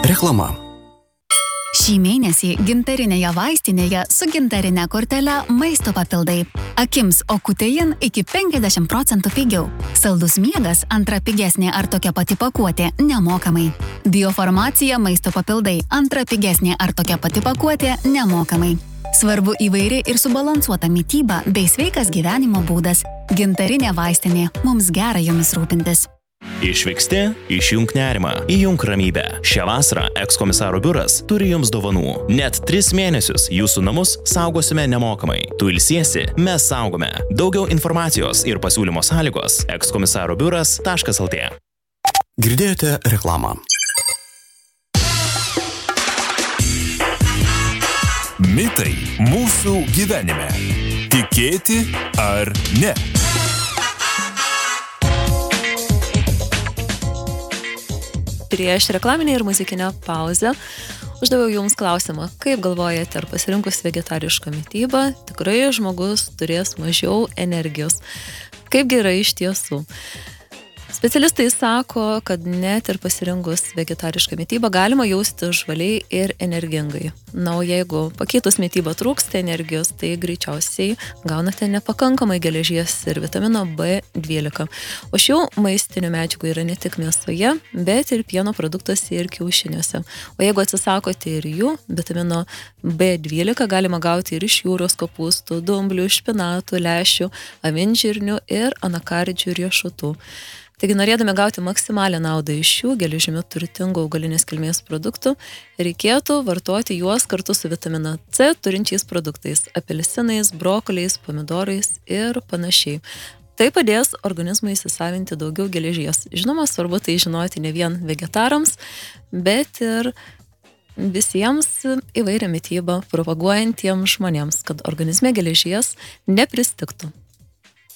Reklama. Šį mėnesį gintarinėje vaistinėje su gintarine kortele maisto papildai. Akims Okutein iki 50% pigiau. Saldus miegas antra pigesnė ar tokia pati pakuotė nemokamai. Biofarmacija maisto papildai antra pigesnė ar tokia pati pakuotė nemokamai. Svarbu įvairi ir subalansuota mityba bei sveikas gyvenimo būdas. Gintarinė vaistinė. Mums gera jomis rūpintis. Išvyksti, išjunk nerimą, įjunk ramybę. Šią vasarą ekskomisaro biuras turi jums dovanų. Net 3 mėnesius jūsų namus saugosime nemokamai. Tu ilsiesi, mes saugome. Daugiau informacijos ir pasiūlymo sąlygos ekskomisarobiuras.lt. Girdėjote reklamą. Mitai mūsų gyvenime. Tikėti ar ne? Prieš reklaminę ir muzikinę pauzę uždaviau jums klausimą, kaip galvojate, ar pasirinkus vegetarišką mitybą tikrai žmogus turės mažiau energijos. Kaip gerai iš tiesų. Specialistai sako, kad net ir pasirinkus vegetarišką mitybą galima jausti žvaliai ir energingai. Na, o jeigu pakeitus mitybą trūksta energijos, tai greičiausiai gaunate nepakankamai geležies ir vitamino B12. O šių maistinių medžiagų yra ne tik mėsoje, bet ir pieno produktuose ir kiaušiniuose. O jeigu atsisakote ir jų, vitamino B12 galima gauti ir iš jūros kopūstų, dumblių, špinatų, lęšių, avinžirnių ir anakardžių riešutų. Taigi, norėdami gauti maksimalią naudą iš šių geležimi turtingų augalinės kilmės produktų, reikėtų vartoti juos kartu su vitamino C turinčiais produktais – apelsinais, brokoliais, pomidorais ir panašiai. Tai padės organizmui įsisavinti daugiau geležies. Žinoma, svarbu tai žinoti ne vien vegetarams, bet ir visiems įvairią mitybą propaguojantiems žmonėms, kad organizme geležies nepristigtų.